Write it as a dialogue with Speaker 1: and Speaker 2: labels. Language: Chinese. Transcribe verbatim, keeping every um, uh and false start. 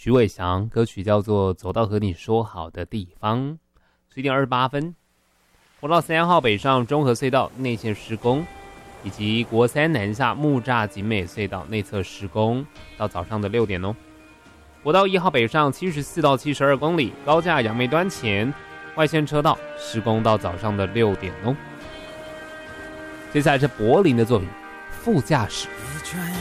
Speaker 1: 徐伟翔，歌曲叫做《走到和你说好的地方》。十一点二十八分，国道三号北上中和隧道内线施工，以及国三南下木栅景美隧道内侧施工，到早上的六点哦。国道一号北上七十四到七十二公里，高架杨梅端前外线车道施工到早上的六点哦。接下来是柏林的作品《副驾驶》。
Speaker 2: 一转